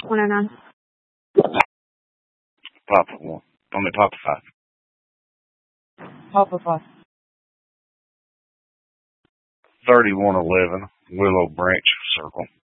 109. Papa 1. Papa 5. Papa 5. 3111 Willow Branch Circle.